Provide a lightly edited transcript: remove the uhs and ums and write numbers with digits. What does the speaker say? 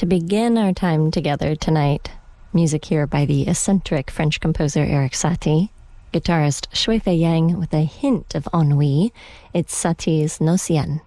To begin our time together tonight, music here by the eccentric French composer Erik Satie, guitarist Shui Fei Yang with a hint of ennui. It's Satie's No Cien.